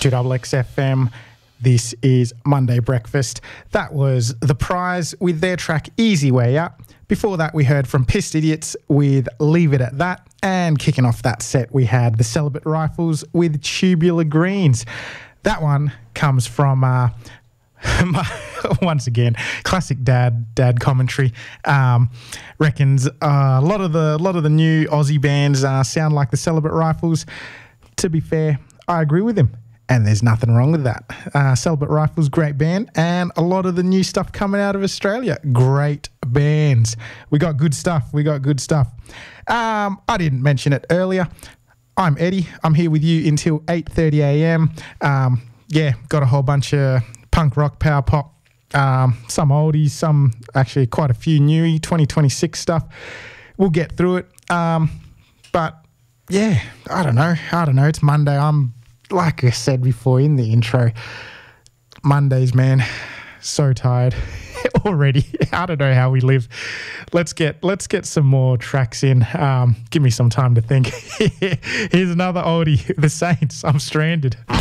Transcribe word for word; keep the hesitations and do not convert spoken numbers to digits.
two X X F M. This is Monday Breakfast. That was The Prize with their track Easy Way Out. Before that, we heard from Pissed Idiots with Leave It At That. And kicking off that set, we had the Celibate Rifles with Tubular Greens. That one comes from, uh, my, once again, classic dad dad commentary. Um, reckons uh, a lot of the lot of the new Aussie bands uh, sound like the Celibate Rifles. To be fair, I agree with him. And there's nothing wrong with that. Uh, Celibate Rifles, great band. And a lot of the new stuff coming out of Australia, great bands. We got good stuff. We got good stuff. Um, I didn't mention it earlier. I'm Eddie. I'm here with you until eight thirty a m. Um, yeah, got a whole bunch of punk rock, power pop, um, some oldies, some actually quite a few new twenty twenty-six stuff. We'll get through it. Um, but, yeah, I don't know. I don't know. It's Monday. I'm... Like I said before in the intro, Mondays, man, so tired already. I don't know how we live. Let's get let's get some more tracks in. Um, give me some time to think. Here's another oldie, The Saints, I'm Stranded.